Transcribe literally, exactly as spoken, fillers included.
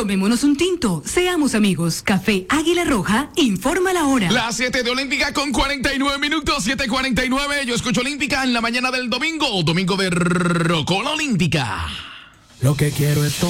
Tomémonos un tinto, seamos amigos. Café Águila Roja, informa la hora. Las siete de Olímpica con cuarenta y nueve minutos, siete cuarenta y nueve. Yo escucho Olímpica en la mañana del domingo, domingo de Rocola Olímpica. Lo que quiero es todo.